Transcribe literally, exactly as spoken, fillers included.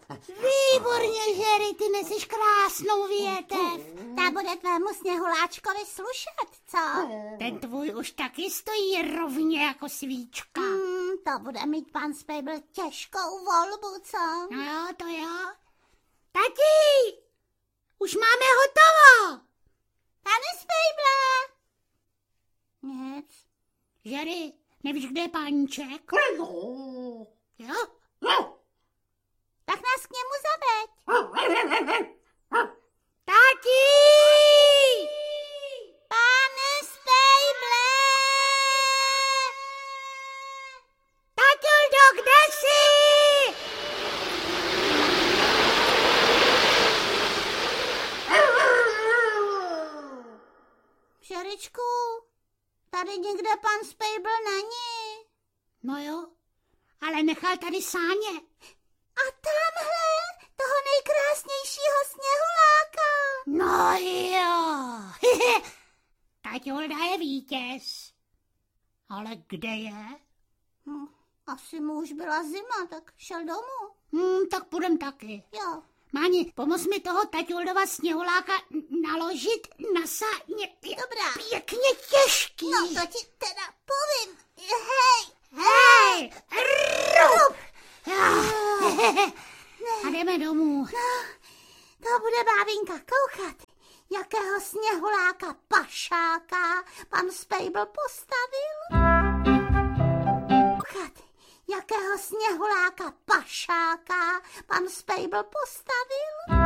Výborně, Jerry, ty neseš krásnou větev. Ta bude tvému sněhuláčkovi slušet, co? Ten tvůj už taky stojí rovně jako svíčka. Hmm, to bude mít pan Spejbl těžkou volbu, co? No jo, to jo. Tati, už máme hotovo. Pane Spejble. Nic. Jerry, nevíš, kde je páníček? Jo? Tak nás k němu zaveď. Tati! Pane Spejble! Tatildo, kde jsi? Šeričku, tady někde pan Spejbl není. No jo, ale nechal tady sáně. A tamhle, toho nejkrásnějšího sněhuláka. No jo. Taťulda je vítěz. Ale kde je? Hm, asi mu už byla zima, tak šel domů. Hm, tak půjdem taky. Jo. Máni, pomoz mi toho Taťuldova sněhuláka naložit na sáně. Dobrá. Pěkně těžký. No to ti teda povím. Hej. Hej. Rup. A jdeme domů. No, to bude bábinka koukat, jakého sněhuláka pašáka pan Spejbl postavil. Koukat, jakého sněhuláka pašáka pan Spejbl postavil.